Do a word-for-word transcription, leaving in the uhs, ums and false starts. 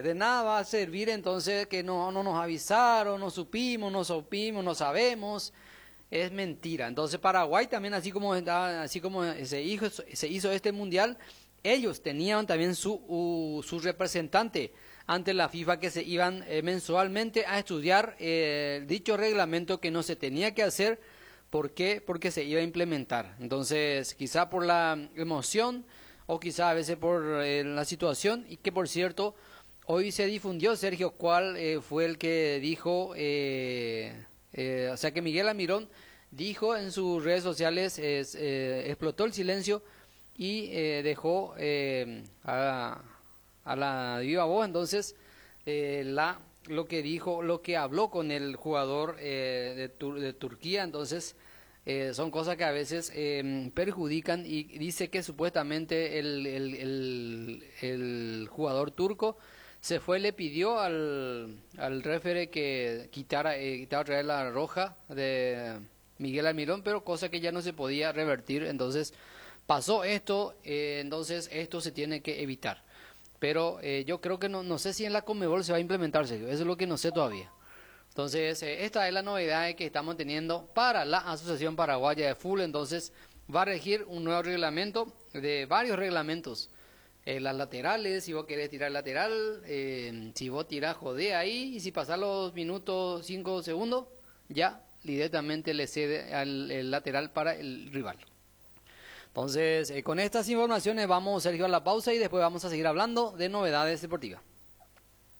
de nada va a servir entonces que no, no nos avisaron, no supimos, no supimos, no sabemos. Es mentira. Entonces Paraguay también, así como, así como se hizo, se hizo este mundial, ellos tenían también su, uh, su representante ante la FIFA que se iban eh, mensualmente a estudiar eh, dicho reglamento que no se tenía que hacer. ¿Por qué? Porque se iba a implementar. Entonces, quizá por la emoción o quizá a veces por eh, la situación, y que por cierto, hoy se difundió, Sergio, cuál eh, fue el que dijo, eh, eh, o sea que Miguel Almirón dijo en sus redes sociales, es, eh, explotó el silencio y eh, dejó eh, a, a la viva voz, entonces, eh, la lo que dijo, lo que habló con el jugador eh, de, Tur de Turquía, entonces eh, son cosas que a veces eh, perjudican, y dice que supuestamente el, el, el, el jugador turco se fue, le pidió al, al referee que quitara, eh, quitara otra vez la roja de Miguel Almirón, pero cosa que ya no se podía revertir, entonces pasó esto, eh, entonces esto se tiene que evitar. Pero eh, yo creo que no, no sé si en la Conmebol se va a implementar, Sergio. Eso es lo que no sé todavía. Entonces, eh, esta es la novedad que estamos teniendo para la Asociación Paraguaya de Fútbol. Entonces, va a regir un nuevo reglamento, de varios reglamentos. Eh, las laterales, si vos querés tirar lateral, eh, si vos tirás jodé ahí, y si pasás los minutos cinco segundos, ya directamente le cede al el lateral para el rival. Entonces, eh, con estas informaciones vamos, Sergio, a la pausa y después vamos a seguir hablando de novedades deportivas.